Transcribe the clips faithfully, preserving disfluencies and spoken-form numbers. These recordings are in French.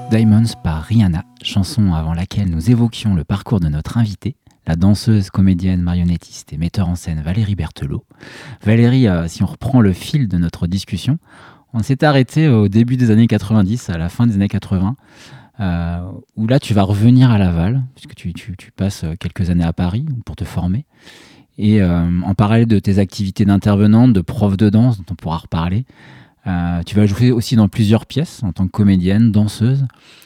Diamonds par Rihanna, chanson avant laquelle nous évoquions le parcours de notre invitée, la danseuse, comédienne, marionnettiste et metteur en scène Valérie Berthelot. Valérie, euh, si on reprend le fil de notre discussion, on s'est arrêté au début des années quatre-vingt-dix, à la fin des années quatre-vingts, euh, où là tu vas revenir à Laval, puisque tu, tu, tu passes quelques années à Paris pour te former. Et euh, en parallèle de tes activités d'intervenante, de prof de danse, dont on pourra reparler, euh, tu vas jouer aussi dans plusieurs pièces en tant que comédienne, danseuse,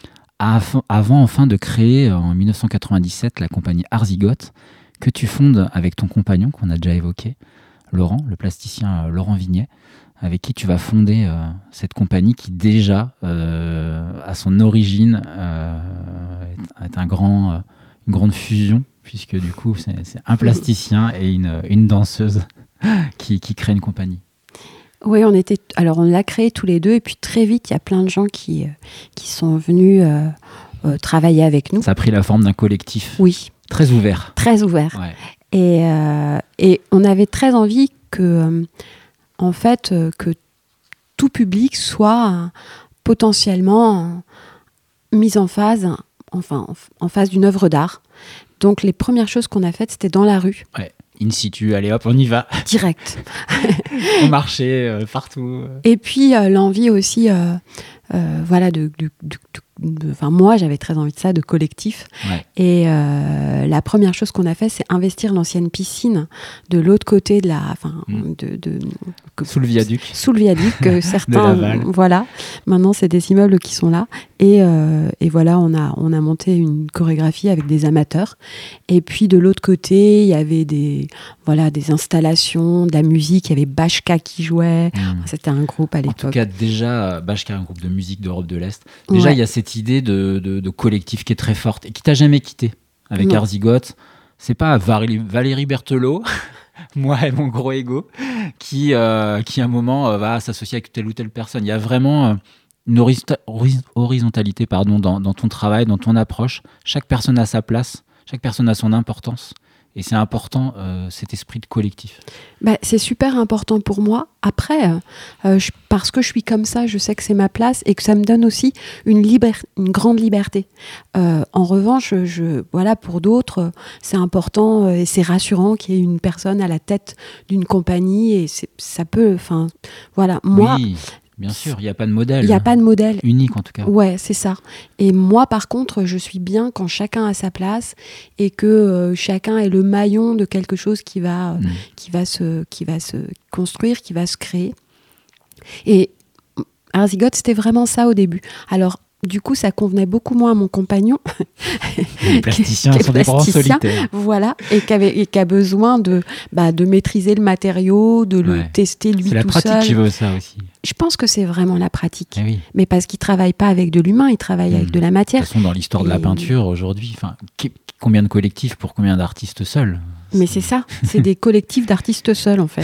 av- avant enfin de créer en dix-neuf cent quatre-vingt-dix-sept la compagnie Arzigote, que tu fondes avec ton compagnon qu'on a déjà évoqué, Laurent, le plasticien euh, Laurent Vignet, avec qui tu vas fonder euh, cette compagnie qui déjà, euh, à son origine, euh, est, est un grand, euh, une grande fusion, puisque du coup c'est, c'est un plasticien et une, une danseuse qui, qui créent une compagnie. Oui, on était. Alors on l'a créé tous les deux et puis très vite il y a plein de gens qui euh, qui sont venus euh, euh, travailler avec nous. Ça a pris la forme d'un collectif. Oui. Très ouvert. Très ouvert. Ouais. Et euh, et on avait très envie que euh, en fait euh, que tout public soit euh, potentiellement euh, mis en phase, enfin en, en phase d'une œuvre d'art. Donc les premières choses qu'on a faites c'était dans la rue. Ouais. In situ, allez hop, on y va. Direct. Au marché, euh, partout. Et puis euh, l'envie aussi, euh, euh, voilà, de, de, de, de, enfin moi j'avais très envie de ça, de collectif. Ouais. Et euh, la première chose qu'on a fait, c'est investir l'ancienne piscine de l'autre côté de la, enfin, mmh. de, de, de sous le viaduc. Sous le viaduc, que certains, de Laval. Voilà. Maintenant c'est des immeubles qui sont là. Et, euh, et voilà, on a, on a monté une chorégraphie avec des amateurs. Et puis de l'autre côté, il y avait des, voilà, des installations, de la musique. Il y avait Bashka qui jouait. Mmh. C'était un groupe à l'époque. En tout cas, déjà, Bashka, un groupe de musique d'Europe de l'Est. Déjà, ouais. Il y a cette idée de, de, de collectif qui est très forte et qui t'a jamais quitté avec Arzigote. C'est pas Valérie Berthelot, moi et mon gros ego, qui, euh, qui à un moment euh, va s'associer avec telle ou telle personne. Il y a vraiment... Euh, une horizontalité pardon, dans, dans ton travail, dans ton approche. Chaque personne a sa place, chaque personne a son importance. Et c'est important, euh, cet esprit de collectif. Bah, c'est super important pour moi. Après, euh, je, parce que je suis comme ça, je sais que c'est ma place et que ça me donne aussi une, liber- une grande liberté. Euh, en revanche, je, voilà, pour d'autres, c'est important et c'est rassurant qu'il y ait une personne à la tête d'une compagnie. Et c'est, ça peut... Enfin, voilà. Moi... Oui. Bien sûr, il n'y a pas de modèle. Il n'y a pas de modèle. Unique en tout cas. Ouais, c'est ça. Et moi, par contre, je suis bien quand chacun a sa place et que euh, chacun est le maillon de quelque chose qui va, mmh. qui va se, qui va se construire, qui va se créer. Et Arzigote, c'était vraiment ça au début. Alors, du coup, ça convenait beaucoup moins à mon compagnon. Les plasticiens sont des grands solitaires. Voilà, et qui, avait, et qui a besoin de, bah, de maîtriser le matériau, de le ouais. tester lui tout seul. C'est la pratique seul. qui veut ça aussi. Je pense que c'est vraiment la pratique. Eh oui. Mais parce qu'il ne travaille pas avec de l'humain, il travaille mmh. avec de la matière. De toute façon, dans l'histoire et... de la peinture, aujourd'hui, combien de collectifs pour combien d'artistes seuls ? Mais c'est ça, c'est des collectifs d'artistes seuls, en fait.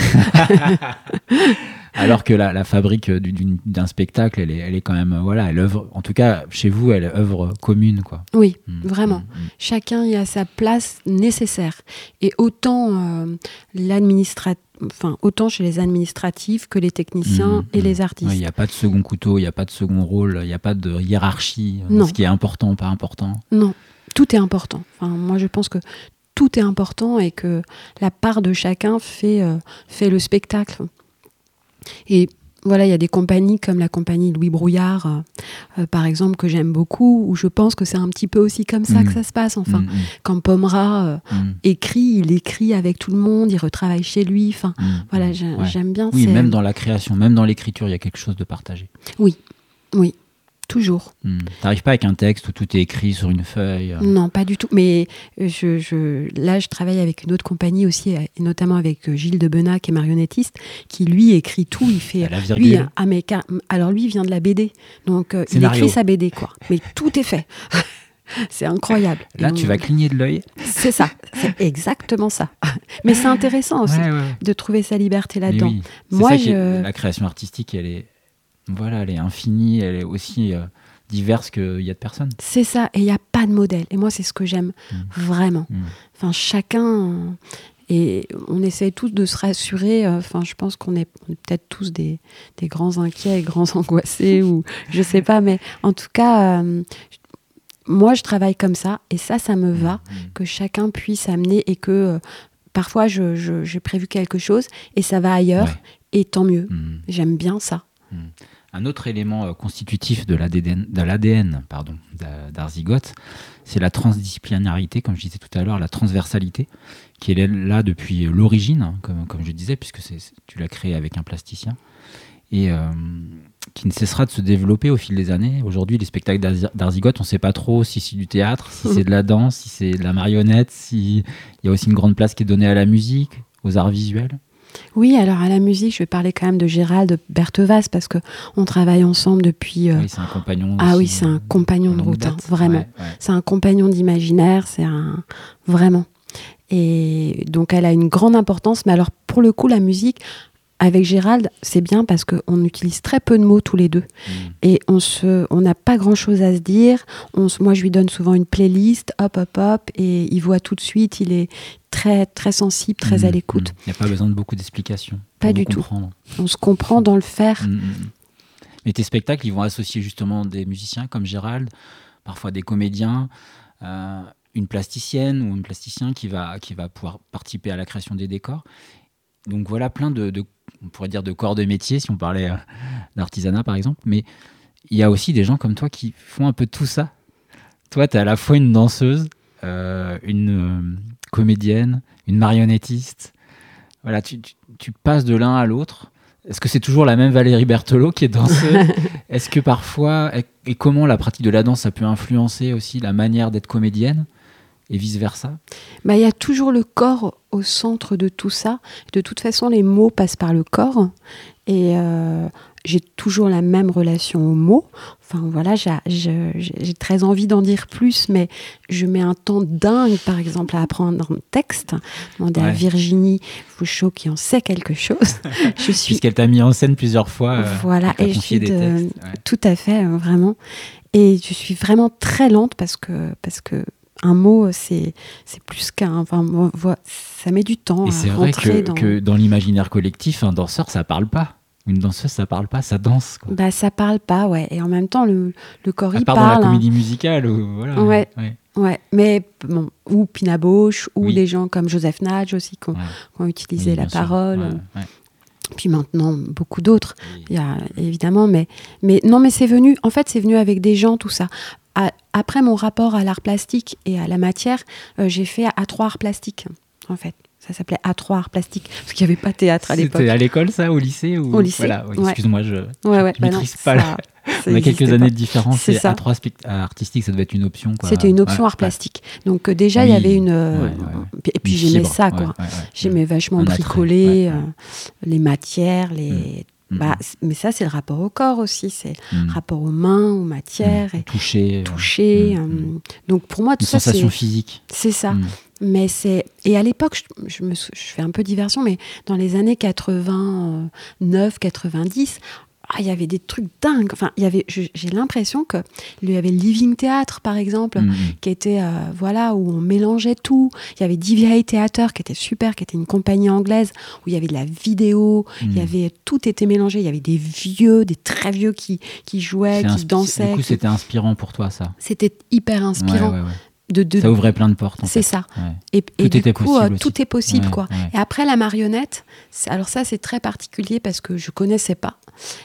Alors que la, la fabrique d'une, d'un spectacle, elle est, elle est quand même, voilà, elle œuvre, en tout cas, chez vous, elle œuvre commune, quoi. Oui, mmh, vraiment. Mmh, mmh. Chacun y a sa place nécessaire. Et autant euh, l'administrateur, enfin, autant chez les administratifs que les techniciens mmh, et mmh. les artistes. Il n'y a pas de second couteau, il n'y a pas de second rôle, il n'y a pas de hiérarchie, non. Ce qui est important ou pas important. Non, tout est important. Enfin, moi, je pense que tout est important et que la part de chacun fait, euh, fait le spectacle. Et voilà, il y a des compagnies comme la compagnie Louis Brouillard, euh, euh, par exemple, que j'aime beaucoup, où je pense que c'est un petit peu aussi comme ça mmh. que ça se passe. Enfin, mmh. quand Pomera euh, mmh. écrit, il écrit avec tout le monde, il retravaille chez lui. Enfin, mmh. voilà, j'ai, ouais. j'aime bien. Oui, c'est... même dans la création, même dans l'écriture, il y a quelque chose de partagé. Oui, oui. Toujours. Mmh. T'arrives pas avec un texte où tout est écrit sur une feuille euh... Non, pas du tout. Mais je, je, là, je travaille avec une autre compagnie aussi, et notamment avec Gilles de Benac, qui est marionnettiste, qui lui écrit tout. Il fait. La virgule. Lui, ah, mais, alors lui, il vient de la B D. Donc, euh, il écrit sa B D, quoi. Mais tout est fait. C'est incroyable. Là, donc, tu vas cligner de l'œil. C'est ça. C'est exactement ça. Mais c'est intéressant aussi ouais, ouais. de trouver sa liberté là-dedans. Oui. Moi, ça je... est, la création artistique, elle est. Voilà, elle est infinie, elle est aussi euh, diverse qu'il y a de personnes. C'est ça, et il n'y a pas de modèle. Et moi, c'est ce que j'aime mmh. vraiment. Mmh. Enfin, chacun... et on essaie tous de se rassurer. Enfin, je pense qu'on est, on est peut-être tous des, des grands inquiets et grands angoissés, ou je sais pas, mais en tout cas, euh, moi, je travaille comme ça, et ça, ça me va, mmh. que chacun puisse amener, et que euh, parfois, je, je, j'ai prévu quelque chose, et ça va ailleurs, ouais. et tant mieux. Mmh. J'aime bien ça. Mmh. Un autre élément constitutif de l'A D N, de l'A D N pardon, d'Arzigote, c'est la transdisciplinarité, comme je disais tout à l'heure, la transversalité, qui est là depuis l'origine, hein, comme, comme je disais, puisque c'est, tu l'as créé avec un plasticien, et euh, qui ne cessera de se développer au fil des années. Aujourd'hui, les spectacles d'Arzigote, on ne sait pas trop si c'est du théâtre, si c'est de la danse, si c'est de la marionnette, s'il y a aussi une grande place qui est donnée à la musique, aux arts visuels. Oui, alors à la musique, je vais parler quand même de Gérald Berthevaz, parce qu'on travaille ensemble depuis... Euh... Oui, c'est un compagnon. Ah oui, c'est un compagnon de route, hein, vraiment. Ouais, ouais. C'est un compagnon d'imaginaire, c'est un... Vraiment. Et donc, elle a une grande importance, mais alors, pour le coup, la musique... Avec Gérald, c'est bien parce qu'on utilise très peu de mots tous les deux. Mmh. Et on se, on n'a pas grand-chose à se dire. On se, moi, je lui donne souvent une playlist, hop, hop, hop, et il voit tout de suite, il est très, très sensible, très mmh. à l'écoute. Il n'y a pas besoin de beaucoup d'explications. Pas du tout. Comprendre. On se comprend dans le faire. Mmh. Mais tes spectacles, ils vont associer justement des musiciens comme Gérald, parfois des comédiens, euh, une plasticienne ou un plasticien qui va, qui va pouvoir participer à la création des décors. Donc voilà, plein de, de, on pourrait dire de corps de métier, si on parlait euh, d'artisanat par exemple, mais il y a aussi des gens comme toi qui font un peu tout ça. Toi, tu es à la fois une danseuse, euh, une euh, comédienne, une marionnettiste. Voilà, tu, tu, tu passes de l'un à l'autre. Est-ce que c'est toujours la même Valérie Berthelot qui est danseuse ? Est-ce que parfois, et, et comment la pratique de la danse, ça peut influencer aussi la manière d'être comédienne ? Et vice-versa ? Bah, y a toujours le corps au centre de tout ça. De toute façon, les mots passent par le corps. Et euh, j'ai toujours la même relation aux mots. Enfin, voilà, j'ai, j'ai, j'ai très envie d'en dire plus, mais je mets un temps dingue, par exemple, à apprendre un texte. Demander ouais. à Virginie Fouchot, qui en sait quelque chose. Je suis... Puisqu'elle t'a mis en scène plusieurs fois. Euh, voilà, et je suis de... ouais. Tout à fait, euh, vraiment. Et je suis vraiment très lente parce que... Parce que un mot, c'est, c'est plus qu'un... Enfin, ça met du temps et à c'est vrai rentrer que, dans... que dans l'imaginaire collectif, un danseur, ça parle pas. Une danseuse, ça parle pas, ça danse. Quoi. Bah, ça parle pas, ouais. Et en même temps, le, le corps, à il part parle. dans la comédie musicale. Ou, voilà, ouais, ouais. ouais. Mais, bon, ou Pina Bausch, ou oui. des gens comme Joseph Nadj aussi, qui ont, ouais. qui ont utilisé oui, la parole. Ouais, ouais. Puis maintenant, beaucoup d'autres, oui. il y a, évidemment. Mais, mais non, mais c'est venu... En fait, c'est venu avec des gens, tout ça. Après mon rapport à l'art plastique et à la matière, euh, j'ai fait A trois Arts Plastiques, en fait. Ça s'appelait A trois Arts Plastiques, parce qu'il n'y avait pas de théâtre à l'époque. C'était à l'école, ça, au lycée ou... Au lycée, voilà, oui, ouais. Excuse-moi, je ne ouais, ouais, bah maîtrise non, pas. Ça, ça On a quelques années pas. de différence. C'est ça. A trois artistique, ça devait être une option. Quoi. C'était une option ouais, art plastique. Ouais. Donc euh, déjà, il oui, y avait une... Euh, ouais, ouais. Et puis une j'aimais fibre. ça, quoi. Ouais, ouais, ouais. J'aimais vachement Un bricoler, attrait, ouais, ouais. Euh, les matières, les... Mmh. Bah, mais ça, c'est le rapport au corps aussi, c'est le mmh. rapport aux mains, aux matières. Mmh. Et toucher. Toucher. Mmh. Euh, donc pour moi, tout Une ça, sensation c'est... physique. C'est ça. Mmh. Mais c'est... Et à l'époque, je, je, me... je fais un peu diversion, mais dans les années quatre-vingt-neuf quatre-vingt-dix, ah, il y avait des trucs dingues. Enfin, il y avait, je, j'ai l'impression que il y avait le Living Theatre, par exemple, mmh. qui était euh, voilà où on mélangeait tout. Il y avait D V I Theatre qui était super, qui était une compagnie anglaise où il y avait de la vidéo, mmh. il y avait tout était mélangé. Il y avait des vieux, des très vieux qui qui jouaient, c'est qui inspi- dansaient. Du coup, qui... c'était inspirant pour toi, ça. C'était hyper inspirant. Ouais, ouais, ouais. De, de, ça ouvrait plein de portes. En c'est fait. ça. Ouais. Et, tout et était du coup, possible. euh, tout est possible, ouais, quoi. Ouais. Et après, la marionnette, c'est, alors ça, c'est très particulier parce que je connaissais pas.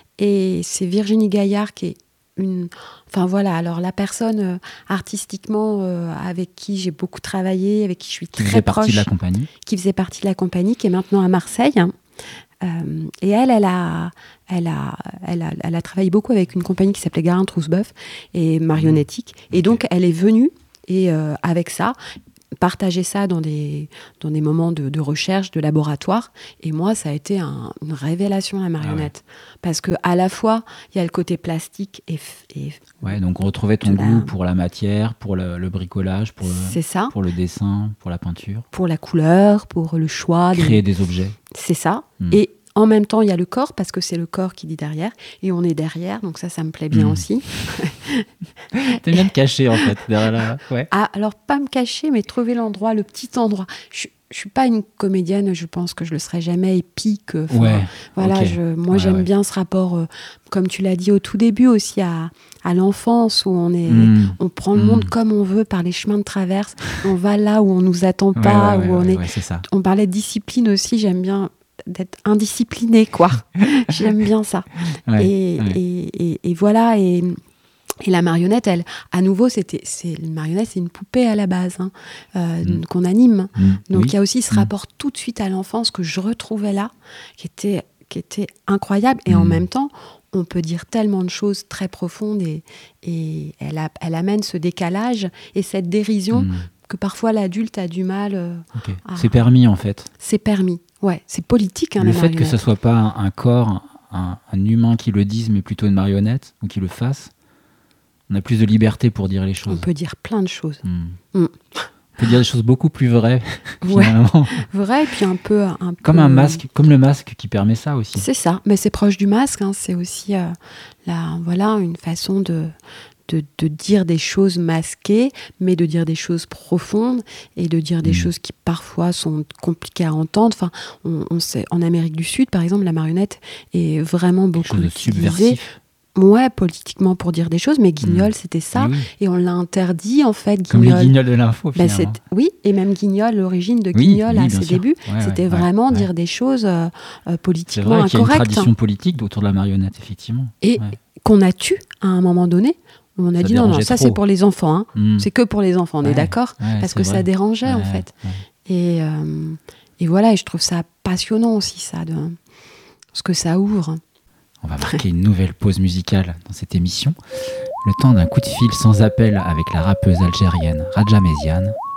Et c'est Virginie Gaillard qui est une... Enfin voilà, alors la personne euh, artistiquement euh, avec qui j'ai beaucoup travaillé, avec qui je suis qui très proche. Qui faisait partie de la compagnie. Qui faisait partie de la compagnie, qui est maintenant à Marseille. Hein. Euh, et elle, elle a, elle, a, elle, a, elle a travaillé beaucoup avec une compagnie qui s'appelait Garin Troussebeuf et marionnettique. Mmh. Et okay. donc, elle est venue et euh, avec ça... partager ça dans des, dans des moments de, de recherche, de laboratoire. Et moi, ça a été un, une révélation, la marionnette. Ah ouais. Parce qu'à la fois, il y a le côté plastique et... et ouais, donc on retrouvait ton goût la... pour la matière, pour le, le bricolage, pour le, c'est ça. Pour le dessin, pour la peinture. Pour la couleur, pour le choix. Créer des, des objets. C'est ça. Mmh. Et en même temps, il y a le corps, parce que c'est le corps qui dit derrière, et on est derrière, donc ça, ça me plaît bien mmh. aussi. T'aimes bien te cacher, en fait, derrière la... ouais. Ah, alors, pas me cacher, mais trouver l'endroit, le petit endroit. Je je suis pas une comédienne, je pense que je le serai jamais épique. Ouais, voilà, okay. je, moi ouais, j'aime ouais. bien ce rapport, euh, comme tu l'as dit au tout début aussi, à, à l'enfance, où on, est, mmh. on prend le mmh. monde comme on veut, par les chemins de traverse, on va là où on nous attend pas, ouais, ouais, où on ouais, est... Ouais, c'est ça. On parlait de discipline aussi, j'aime bien d'être indiscipliné, quoi. J'aime bien ça. Ouais, et, ouais. Et, et, et voilà, et... Et la marionnette, elle, à nouveau, c'était, c'est, une marionnette, c'est une poupée à la base, hein, euh, mmh. qu'on anime. Mmh. Donc, il oui. y a aussi ce mmh. rapport tout de suite à l'enfance que je retrouvais là, qui était, qui était incroyable. Et mmh. en même temps, on peut dire tellement de choses très profondes et, et elle, a, elle amène ce décalage et cette dérision mmh. que parfois l'adulte a du mal euh, okay. à... C'est permis, en fait. C'est permis, ouais. C'est politique, hein, le la fait marionnette. que ce soit pas un, un corps, un, un humain qui le dise, mais plutôt une marionnette, ou qui le fasse, on a plus de liberté pour dire les choses. On peut dire plein de choses. Mmh. Mmh. On peut dire des choses beaucoup plus vraies, ouais. finalement. Vrai, et puis un peu... Un comme peu... un masque, comme le masque qui permet ça aussi. C'est ça, mais c'est proche du masque, hein. C'est aussi euh, la, voilà, une façon de, de, de dire des choses masquées, mais de dire des choses profondes, et de dire des mmh. choses qui parfois sont compliquées à entendre. Enfin, on, on sait, en Amérique du Sud, par exemple, la marionnette est vraiment beaucoup chose utilisée. Subversif. Ouais, politiquement pour dire des choses, mais Guignol, mmh. c'était ça, oui. et on l'a interdit en fait. Guignol. Comme les Guignols de l'info, ben, finalement. Oui, et même Guignol, l'origine de oui, Guignol oui, à ses sûr. débuts, ouais, c'était ouais, vraiment ouais. dire des choses euh, euh, politiquement c'est vrai incorrectes. qu'il y a une tradition politique autour de la marionnette, effectivement. Et ouais. qu'on a tu à un moment donné. On a ça dit non, non, ça trop. c'est pour les enfants, hein. mmh. c'est que pour les enfants, on ouais, est d'accord ouais, parce que vrai. ça dérangeait ouais, en fait. Ouais. Et, euh, et voilà, et je trouve ça passionnant aussi, ça, de ce que ça ouvre. On va marquer une nouvelle pause musicale dans cette émission. Le temps d'un coup de fil sans appel avec la rappeuse algérienne Radja Méziane.